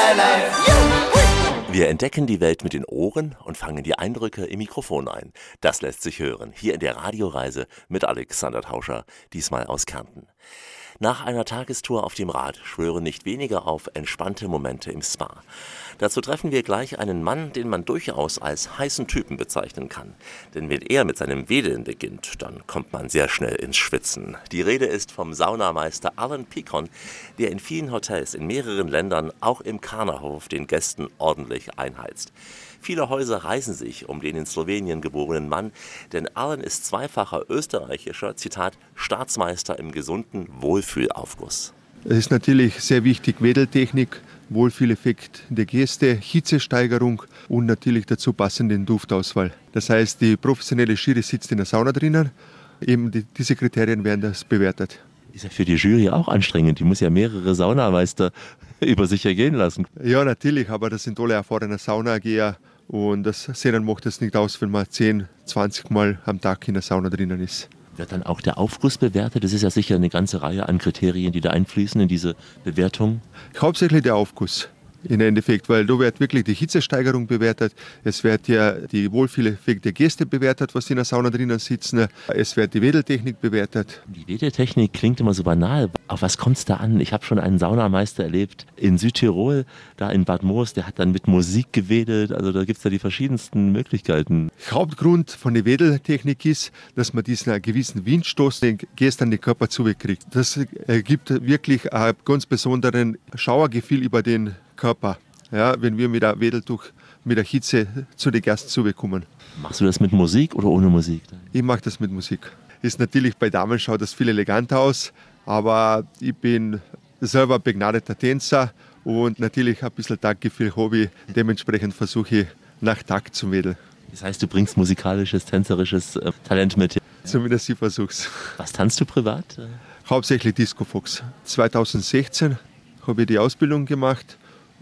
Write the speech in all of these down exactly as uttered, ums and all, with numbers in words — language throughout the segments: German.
Wir entdecken die Welt mit den Ohren und fangen die Eindrücke im Mikrofon ein. Das lässt sich hören, hier in der Radioreise mit Alexander Tauscher, diesmal aus Kärnten. Nach einer Tagestour auf dem Rad schwören nicht wenige auf entspannte Momente im Spa. Dazu treffen wir gleich einen Mann, den man durchaus als heißen Typen bezeichnen kann. Denn wenn er mit seinem Wedeln beginnt, dann kommt man sehr schnell ins Schwitzen. Die Rede ist vom Saunameister Alan Picon, der in vielen Hotels in mehreren Ländern, auch im Karnerhof, den Gästen ordentlich einheizt. Viele Häuser reißen sich um den in Slowenien geborenen Mann, denn Alan ist zweifacher österreichischer, Zitat, Staatsmeister im gesunden Wohlfühlaufguss. Es ist natürlich sehr wichtig, Wedeltechnik, Wohlfühleffekt der Geste, Hitzesteigerung und natürlich dazu passenden Duftauswahl. Das heißt, die professionelle Jury sitzt in der Sauna drinnen, eben die, diese Kriterien werden das bewertet. Ist ja für die Jury auch anstrengend, die muss ja mehrere Saunameister über sich ergehen lassen. Ja, natürlich, aber das sind alle erfahrene Saunageher und das Sehen macht es nicht aus, wenn man zehn, zwanzig Mal am Tag in der Sauna drinnen ist. Wird dann auch der Aufguss bewertet? Das ist ja sicher eine ganze Reihe an Kriterien, die da einfließen in diese Bewertung. Hauptsächlich der Aufguss. Im Endeffekt, weil da wird wirklich die Hitzesteigerung bewertet, es wird ja die Wohlfühleffekt der Gäste bewertet, was in der Sauna drinnen sitzen, es wird die Wedeltechnik bewertet. Die Wedeltechnik klingt immer so banal, auf was kommt es da an? Ich habe schon einen Saunameister erlebt in Südtirol, da in Bad Moos, der hat dann mit Musik gewedelt, also da gibt es ja die verschiedensten Möglichkeiten. Hauptgrund von der Wedeltechnik ist, dass man diesen gewissen Windstoß den Gästen an den Körper zubekriegt. Das gibt wirklich ein ganz besonderen Schauergefühl über den Körper, ja, wenn wir mit der Wedeltuch, mit der Hitze zu den Gästen zubekommen. Machst du das mit Musik oder ohne Musik? Ich mache das mit Musik. Ist natürlich bei Damen schaut das viel eleganter aus, aber ich bin selber begnadeter Tänzer und natürlich ein bisschen Taktgefühl habe ich. Dementsprechend versuche ich nach Takt zu wedeln. Das heißt, du bringst musikalisches, tänzerisches äh, Talent mit. Zumindest ich versuch's. Was tanzt du privat? Hauptsächlich Disco Fox. zweitausendsechzehn habe ich die Ausbildung gemacht.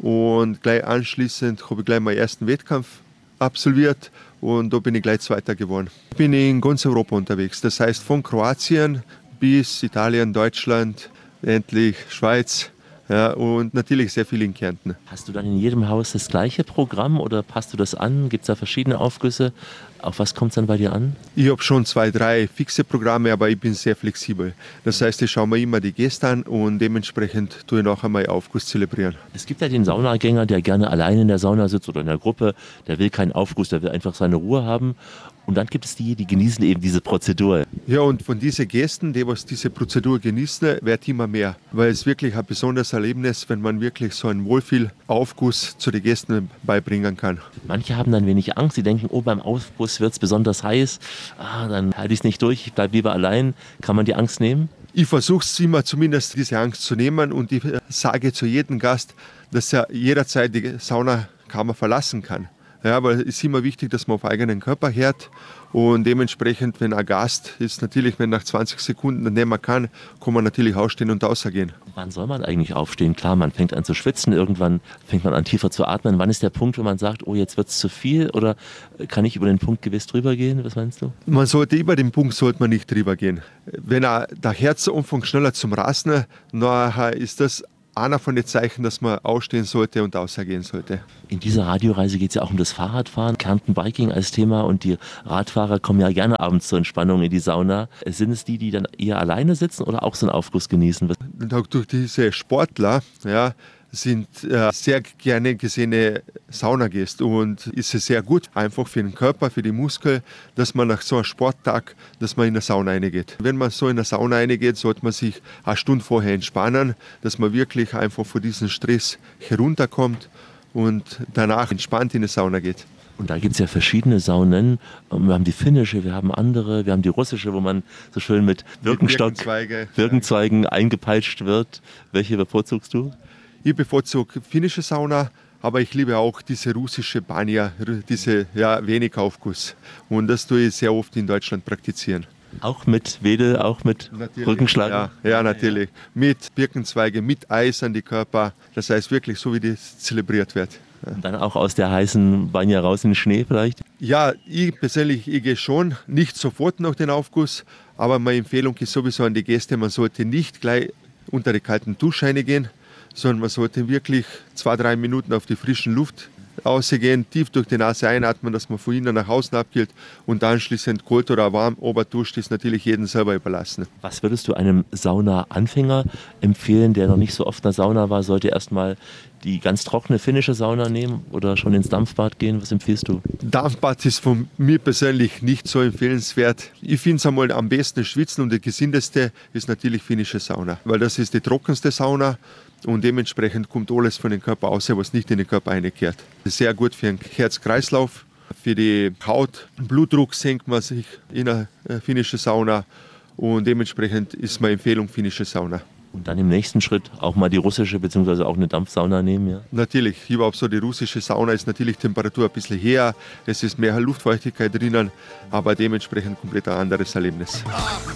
Und gleich anschließend habe ich gleich meinen ersten Wettkampf absolviert und da bin ich gleich Zweiter geworden. Ich bin in ganz Europa unterwegs, das heißt von Kroatien bis Italien, Deutschland, endlich Schweiz, ja, und natürlich sehr viel in Kärnten. Hast du dann in jedem Haus das gleiche Programm oder passt du das an? Gibt es da verschiedene Aufgüsse? Auf was kommt es dann bei dir an? Ich habe schon zwei, drei fixe Programme, aber ich bin sehr flexibel. Das heißt, ich schaue mir immer die Gäste an und dementsprechend tue ich nachher meinen Aufguss zelebrieren. Es gibt ja den Saunagänger, der gerne alleine in der Sauna sitzt oder in der Gruppe. Der will keinen Aufguss, der will einfach seine Ruhe haben. Und dann gibt es die, die genießen eben diese Prozedur. Ja, und von diesen Gästen, die was diese Prozedur genießen, wird immer mehr. Weil es wirklich ein besonderes Erlebnis, wenn man wirklich so einen Wohlfühlaufguss zu den Gästen beibringen kann. Manche haben dann wenig Angst, sie denken, oh, beim Aufguss wird es besonders heiß, ah, dann halte ich es nicht durch, ich bleibe lieber allein. Kann man die Angst nehmen? Ich versuche es immer zumindest, diese Angst zu nehmen und ich sage zu jedem Gast, dass er jederzeit die Saunakammer verlassen kann. Ja, aber es ist immer wichtig, dass man auf eigenen Körper hört und dementsprechend, wenn ein Gast ist, natürlich, wenn nach zwanzig Sekunden nicht mehr kann, kann man natürlich ausstehen und rausgehen. Wann soll man eigentlich aufstehen? Klar, man fängt an zu schwitzen, irgendwann fängt man an tiefer zu atmen. Wann ist der Punkt, wo man sagt, oh, jetzt wird es zu viel oder kann ich über den Punkt gewiss drüber gehen? Was meinst du? Man sollte über den Punkt sollte man nicht drüber gehen. Wenn er der Herz anfängt schneller zum Rasen, nachher ist das einer von den Zeichen, dass man ausstehen sollte und ausgehen sollte. In dieser Radioreise geht es ja auch um das Fahrradfahren, Kärnten Biking als Thema und die Radfahrer kommen ja gerne abends zur Entspannung in die Sauna. Sind es die, die dann eher alleine sitzen oder auch so einen Aufguss genießen? Durch diese Sportler, ja, sind äh, sehr gerne gesehene Saunagäste und ist es sehr gut, einfach für den Körper, für die Muskeln, dass man nach so einem Sporttag, dass man in der Sauna reingeht. Wenn man so in der Sauna reingeht, sollte man sich eine Stunde vorher entspannen, dass man wirklich einfach von diesem Stress herunterkommt und danach entspannt in die Sauna geht. Und da gibt es ja verschiedene Saunen. Wir haben die finnische, wir haben andere, wir haben die russische, wo man so schön mit Birkenstock, Birkenzweige, Birkenzweigen eingepeitscht wird. Welche bevorzugst du? Ich bevorzuge finnische Sauna, aber ich liebe auch diese russische Banja, diese ja, wenig Aufguss. Und das tue ich sehr oft in Deutschland praktizieren. Auch mit Wedel, auch mit natürlich, Rückenschlag? Ja, ja, natürlich. Mit Birkenzweige, mit Eis an die Körper. Das heißt wirklich so, wie das zelebriert wird. Und dann auch aus der heißen Banja raus in den Schnee vielleicht? Ja, ich persönlich ich gehe schon, nicht sofort nach dem Aufguss, aber meine Empfehlung ist sowieso an die Gäste, man sollte nicht gleich unter die kalten Dusche reingehen, sondern man sollte wirklich zwei, drei Minuten auf die frischen Luft rausgehen, tief durch die Nase einatmen, dass man von innen nach außen abkühlt und anschließend kalt oder warm Oberduscht ist natürlich jedem selber überlassen. Was würdest du einem Sauna-Anfänger empfehlen, der noch nicht so oft in der Sauna war? Sollte erstmal die ganz trockene finnische Sauna nehmen oder schon ins Dampfbad gehen? Was empfiehlst du? Dampfbad ist von mir persönlich nicht so empfehlenswert. Ich finde es einmal am besten schwitzen und die gesündeste ist natürlich finnische Sauna, weil das ist die trockenste Sauna. Und dementsprechend kommt alles von dem Körper raus, was nicht in den Körper reingehört. Das ist sehr gut für den Herz-Kreislauf, für die Haut. Blutdruck senkt man sich in der finnischen Sauna und dementsprechend ist meine Empfehlung finnische Sauna. Und dann im nächsten Schritt auch mal die russische bzw. auch eine Dampfsauna nehmen, ja? Natürlich, überhaupt so die russische Sauna ist natürlich Temperatur ein bisschen höher, es ist mehr Luftfeuchtigkeit drinnen, aber dementsprechend komplett ein anderes Erlebnis.